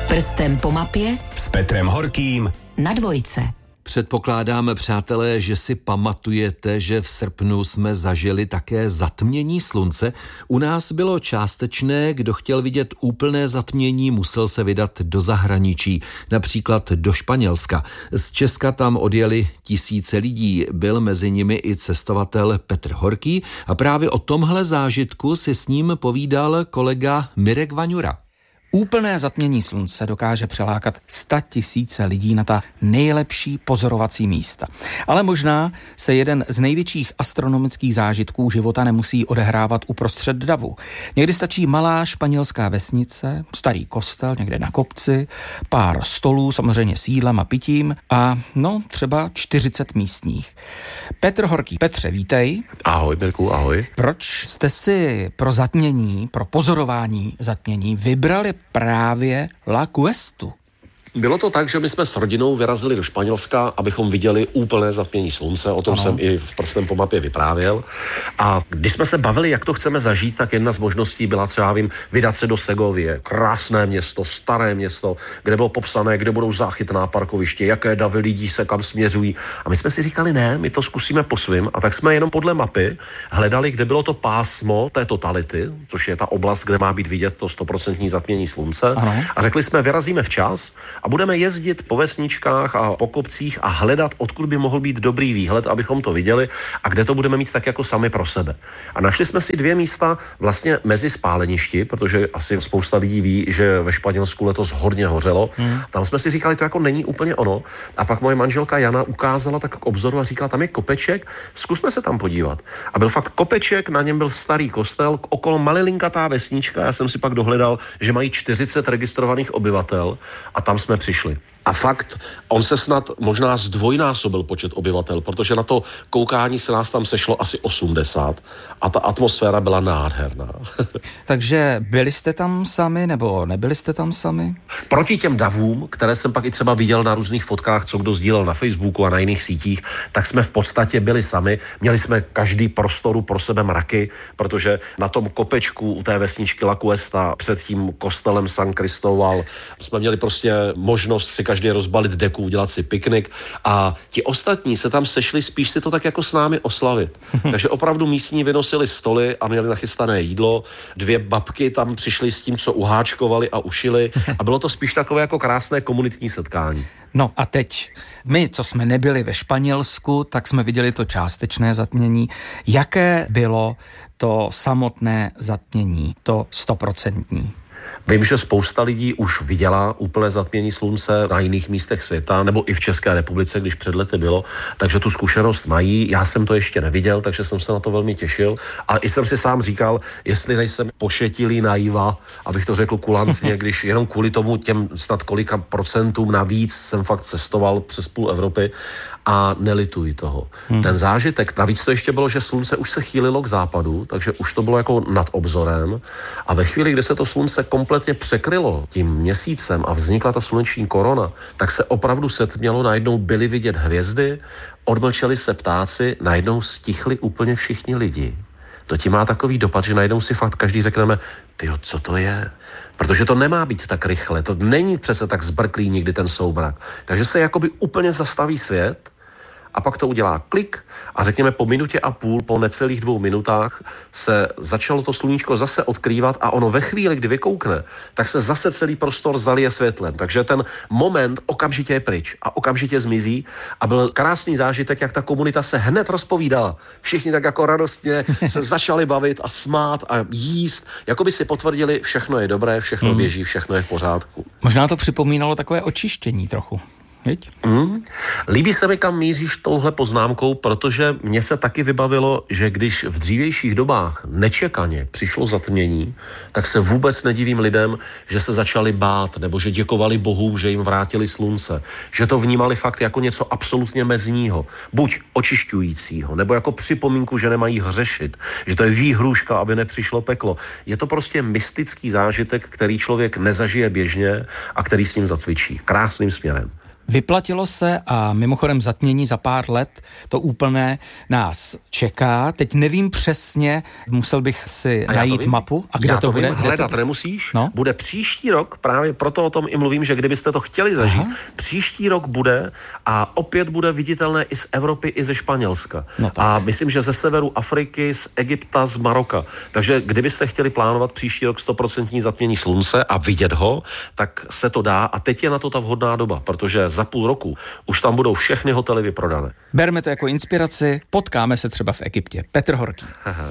Prstem po mapě s Petrem Horkým na Dvojce. Předpokládám, přátelé, že si pamatujete, že v srpnu jsme zažili také zatmění slunce. U nás bylo částečné, kdo chtěl vidět úplné zatmění, musel se vydat do zahraničí, například do Španělska. Z Česka tam odjeli tisíce lidí, byl mezi nimi i cestovatel Petr Horký a právě o tomhle zážitku si s ním povídal kolega Mirek Vaňura. Úplné zatmění slunce dokáže přilákat 100 000 lidí na ta nejlepší pozorovací místa. Ale možná se jeden z největších astronomických zážitků života nemusí odehrávat uprostřed davu. Někdy stačí malá španělská vesnice, starý kostel někde na kopci, pár stolů, samozřejmě s jídlem a pitím a třeba 40 místních. Petr Horký. Petře, vítej. Ahoj, Mirku, ahoj. Proč jste si pro zatmění, pro pozorování zatmění vybrali právě La Cuestu? Bylo to tak, že my jsme s rodinou vyrazili do Španělska, abychom viděli úplné zatmění slunce, o tom jsem i v Prstem po mapě vyprávěl. A když jsme se bavili, jak to chceme zažít, tak jedna z možností byla třeba vydat se do Segovie. Krásné město, staré město, kde bylo popsané, kde budou záchytná parkoviště, jaké davy lidí se kam směřují. A my jsme si říkali, ne, my to zkusíme po svým. A tak jsme jenom podle mapy hledali, kde bylo to pásmo té totality, což je ta oblast, kde má být vidět to 100% zatmění slunce. Ano. A řekli jsme, vyrazíme včas a budeme jezdit po vesničkách a po kopcích a hledat, odkud by mohl být dobrý výhled, abychom to viděli a kde to budeme mít tak jako sami pro sebe. A našli jsme si 2 místa vlastně mezi spáleništi, protože asi spousta lidí ví, že ve Španělsku letos hodně hořelo. Tam jsme si říkali, to jako není úplně ono. A pak moje manželka Jana ukázala tak k obzoru a říkala, tam je kopeček, zkusme se tam podívat. A byl fakt kopeček, na něm byl starý kostel, okolo malilinkatá vesnička, já jsem si pak dohledal, že mají 40 registrovaných obyvatel a tam jsme přišli. A fakt, on se snad možná zdvojnásobil počet obyvatel, protože na to koukání se nás tam sešlo asi 80 a ta atmosféra byla nádherná. Takže byli jste tam sami, nebo nebyli jste tam sami? Proti těm davům, které jsem pak i třeba viděl na různých fotkách, co kdo sdílel na Facebooku a na jiných sítích, tak jsme v podstatě byli sami. Měli jsme každý prostoru pro sebe mraky, protože na tom kopečku u té vesničky La Cuesta před tím kostelem San Cristóbal jsme měli prostě možnost si každý rozbalit deku, udělat si piknik a ti ostatní se tam sešli spíš si to tak jako s námi oslavit. Takže opravdu místní vynosili stoly a měli nachystané jídlo. 2 babky tam přišly s tím, co uháčkovali a ušili a bylo to spíš takové jako krásné komunitní setkání. No a teď, my, co jsme nebyli ve Španělsku, tak jsme viděli to částečné zatmění. Jaké bylo to samotné zatmění, to 100%? Vím, že spousta lidí už viděla úplné zatmění slunce na jiných místech světa, nebo i v České republice, když před lety bylo, takže tu zkušenost mají. Já jsem to ještě neviděl, takže jsem se na to velmi těšil. A i jsem si sám říkal, jestli nejsem pošetilý naiva, abych to řekl kulantně, když jenom kvůli tomu těm snad kolika procentům navíc jsem fakt cestoval přes půl Evropy a nelituji toho. Ten zážitek, navíc to ještě bylo, že slunce už se chýlilo k západu, takže už to bylo jako nad obzorem a ve chvíli, kdy se to slunce kompletně překrylo tím měsícem a vznikla ta sluneční korona, tak se opravdu setmělo, najednou byly vidět hvězdy, odmlčeli se ptáci, najednou stichli úplně všichni lidi. To ti má takový dopad, že najednou si fakt každý řekneme, tyjo, co to je? Protože to nemá být tak rychle, to není přece tak zbrklý nikdy ten soumrak. Takže se jakoby úplně zastaví svět a pak to udělá klik a řekněme po minutě a půl, po necelých 2 minutách se začalo to sluníčko zase odkrývat a ono ve chvíli, kdy vykoukne, tak se zase celý prostor zalije světlem. Takže ten moment okamžitě je pryč a okamžitě zmizí a byl krásný zážitek, jak ta komunita se hned rozpovídala. Všichni tak jako radostně se začali bavit a smát a jíst, jako by si potvrdili, všechno je dobré, všechno běží, všechno je v pořádku. Možná to připomínalo takové očištění trochu. Líbí se mi, kam míříš touhle poznámkou, protože mně se taky vybavilo, že když v dřívějších dobách nečekaně přišlo zatmění, tak se vůbec nedivím lidem, že se začali bát, nebo že děkovali bohům, že jim vrátili slunce, že to vnímali fakt jako něco absolutně mezního, buď očišťujícího, nebo jako připomínku, že nemají hřešit, že to je výhrůžka, aby nepřišlo peklo. Je to prostě mystický zážitek, který člověk nezažije běžně a který s ním zacvičí krásným směrem. Vyplatilo se a mimochodem zatmění za pár let, to úplné nás čeká. Teď nevím přesně, musel bych si najít mapu. A kde to bude? Hledat nemusíš. No? Bude příští rok, právě proto o tom i mluvím, že kdybyste to chtěli zažít, příští rok bude a opět bude viditelné i z Evropy, i ze Španělska. No a myslím, že ze severu Afriky, z Egypta, z Maroka. Takže kdybyste chtěli plánovat příští rok 100% zatmění slunce a vidět ho, tak se to dá a teď je na to ta vhodná doba, protože za půl roku už tam budou všechny hotely vyprodané. Berme to jako inspiraci, potkáme se třeba v Egyptě. Petr Horký.